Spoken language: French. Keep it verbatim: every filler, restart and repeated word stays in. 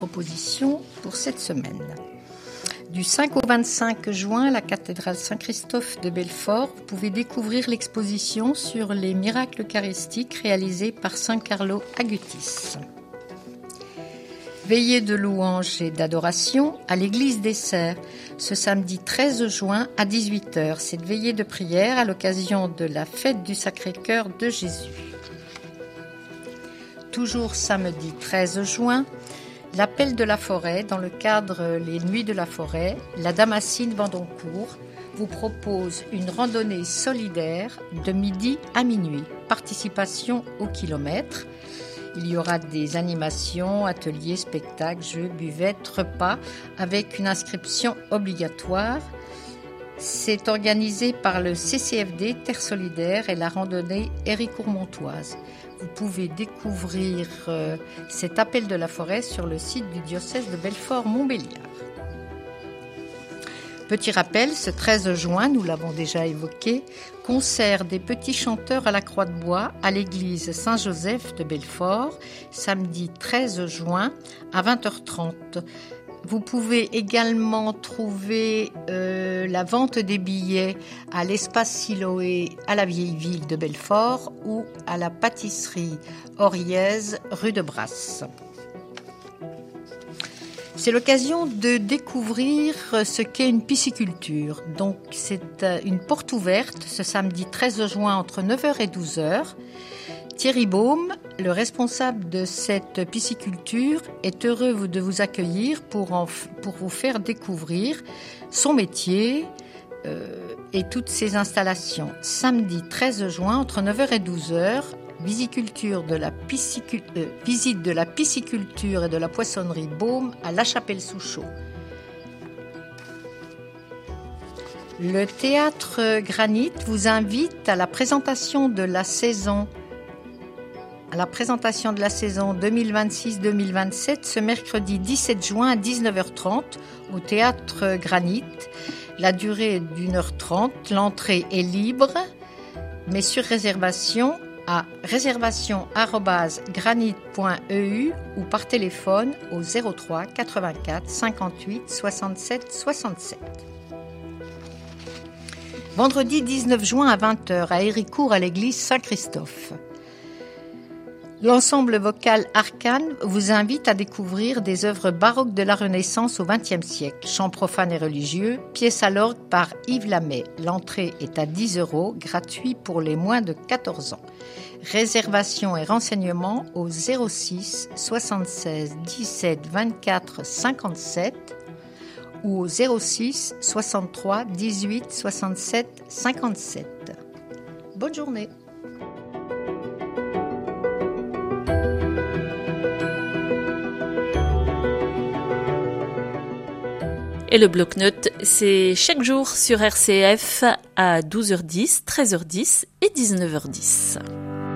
Proposition pour cette semaine. Du cinq au vingt-cinq juin, à la cathédrale Saint-Christophe de Belfort, vous pouvez découvrir l'exposition sur les miracles eucharistiques réalisés par Saint Carlo Acutis. Veillée de louange et d'adoration à l'église des Serres, ce samedi treize juin à dix-huit heures. Cette veillée de prière à l'occasion de la fête du Sacré-Cœur de Jésus. Toujours samedi treize juin, l'appel de la forêt, dans le cadre Les Nuits de la forêt, la Damascine Vendoncourt vous propose une randonnée solidaire de midi à minuit. Participation au kilomètre. Il y aura des animations, ateliers, spectacles, jeux, buvettes, repas, avec une inscription obligatoire. C'est organisé par le C C F D Terre Solidaire et la randonnée Héricourt-Montoise. Vous pouvez découvrir euh, cet appel de la forêt sur le site du diocèse de Belfort-Montbéliard. Petit rappel, ce treize juin, nous l'avons déjà évoqué, concert des petits chanteurs à la Croix de Bois à l'église Saint-Joseph de Belfort, samedi treize juin à vingt heures trente. Vous pouvez également trouver euh, la vente des billets à l'espace Siloé à la vieille ville de Belfort ou à la pâtisserie Oriez rue de Brasse. C'est l'occasion de découvrir ce qu'est une pisciculture. Donc c'est une porte ouverte ce samedi treize juin entre neuf heures et douze heures. Thierry Baume, le responsable de cette pisciculture, est heureux de vous accueillir pour, en, pour vous faire découvrir son métier euh, et toutes ses installations. Samedi treize juin, entre neuf heures et douze heures, visiculture de la piscicul- euh, visite de la pisciculture et de la poissonnerie Baume à La Chapelle-sous-Chaux. Le théâtre Granit vous invite à la présentation de la saison à la présentation de la saison deux mille vingt-six deux mille vingt-sept ce mercredi dix-sept juin à dix-neuf heures trente au théâtre Granit. La durée est d'une heure trente. L'entrée est libre, mais sur réservation à réservation arobase granit point e u ou par téléphone au zéro trois quatre-vingt-quatre cinquante-huit soixante-sept soixante-sept. Vendredi dix-neuf juin à vingt heures à Héricourt à l'église Saint-Christophe. L'ensemble vocal Arcane vous invite à découvrir des œuvres baroques de la Renaissance au vingtième siècle. Chants profanes et religieux, pièces à l'orgue par Yves Lamet. L'entrée est à dix euros, gratuit pour les moins de quatorze ans. Réservation et renseignements au zéro six soixante-seize dix-sept vingt-quatre cinquante-sept ou au zéro six soixante-trois dix-huit soixante-sept cinquante-sept. Bonne journée. Et le bloc-notes, c'est chaque jour sur R C F à douze heures dix, treize heures dix et dix-neuf heures dix.